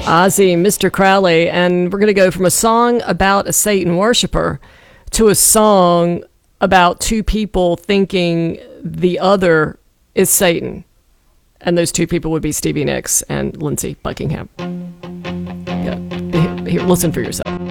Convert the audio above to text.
Ozzy, Mr. Crowley, and we're going to go from a song about a Satan worshiper to a song about two people thinking the other is Satan. And those two people would be Stevie Nicks and Lindsey Buckingham. Yeah. Here, listen for yourself.